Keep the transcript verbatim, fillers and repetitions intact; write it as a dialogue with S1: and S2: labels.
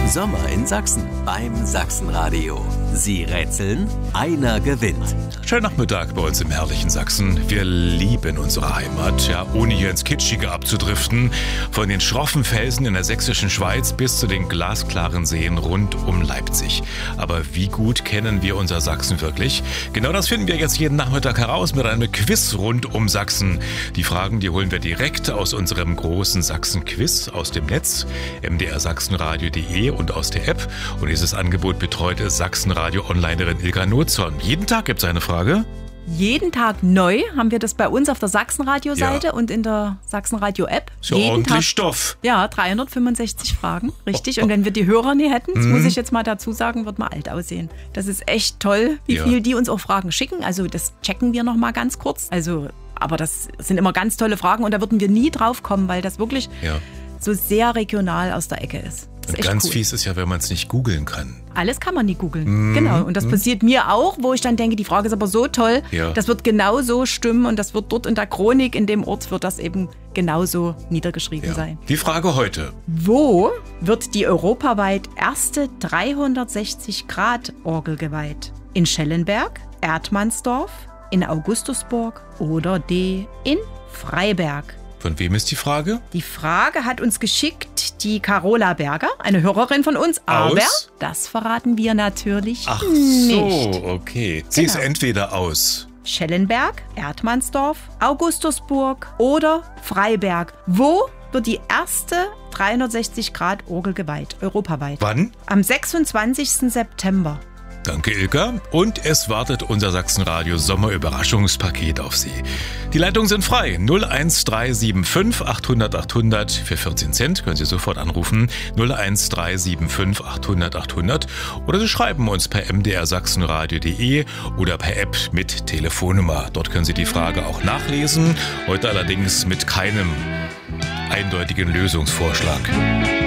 S1: Sommer in Sachsen beim Sachsenradio. Sie rätseln, einer gewinnt.
S2: Schönen Nachmittag bei uns im herrlichen Sachsen. Wir lieben unsere Heimat, ja, ohne hier ins Kitschige abzudriften. Von den schroffen Felsen in der sächsischen Schweiz bis zu den glasklaren Seen rund um Leipzig. Aber wie gut kennen wir unser Sachsen wirklich? Genau das finden wir jetzt jeden Nachmittag heraus mit einem Quiz rund um Sachsen. Die Fragen, die holen wir direkt aus unserem großen Sachsen-Quiz aus dem Netz, m d r sachsenradio punkt d e und aus der App. Und dieses Angebot betreut Sachsenradio-Onlinerin Ilka Nozon. Jeden Tag gibt es eine Frage.
S3: Jeden Tag neu haben wir das bei uns auf der Sachsenradio-Seite
S2: Ja.
S3: und in der Sachsenradio-App.
S2: So
S3: Jeden
S2: ordentlich
S3: Tag,
S2: Stoff.
S3: Ja, dreihundertfünfundsechzig Fragen, richtig. Und wenn wir die Hörer nie hätten, das
S2: Mhm.
S3: muss ich jetzt mal dazu sagen, wird mal alt aussehen. Das ist echt toll, wie
S2: Ja.
S3: viel die uns auch Fragen schicken. Also das checken wir noch mal ganz kurz. Also, aber das sind immer ganz tolle Fragen und da würden wir nie drauf kommen, weil das wirklich
S2: Ja.
S3: so sehr regional aus der Ecke ist. Das
S2: Und
S3: ist echt
S2: ganz
S3: cool.
S2: fies ist ja, wenn man es nicht googeln kann.
S3: Alles kann man nie googeln.
S2: Mhm.
S3: Genau. Und das passiert mir auch, wo ich dann denke, die Frage ist aber so toll,
S2: Ja.
S3: das wird genau so stimmen und das wird dort in der Chronik, in dem Ort, wird das eben genauso niedergeschrieben
S2: Ja.
S3: sein.
S2: Die Frage heute.
S3: Wo wird die europaweit erste dreihundertsechzig-Grad-Orgel geweiht? In Schellenberg, Erdmannsdorf, in Augustusburg oder D. in Freiberg?
S2: Von wem ist die Frage?
S3: Die Frage hat uns geschickt die Carola Berger, eine Hörerin von uns, aber
S2: Aus?
S3: das verraten wir natürlich
S2: Ach
S3: nicht.
S2: so, okay. Sie ist
S3: Genau.
S2: entweder aus.
S3: Schellenberg, Erdmannsdorf, Augustusburg oder Freiberg. Wo wird die erste dreihundertsechzig-Grad-Orgel geweiht, europaweit?
S2: Wann?
S3: Am sechsundzwanzigsten September.
S2: Danke, Ilka. Und es wartet unser Sachsenradio Sommerüberraschungspaket auf Sie. Die Leitungen sind frei. null eins drei sieben fünf achthundert achthundert für vierzehn Cent. Können Sie sofort anrufen. null eins drei sieben fünf achthundert achthundert. Oder Sie schreiben uns per m d r sachsenradio punkt d e oder per App mit Telefonnummer. Dort können Sie die Frage auch nachlesen. Heute allerdings mit keinem eindeutigen Lösungsvorschlag.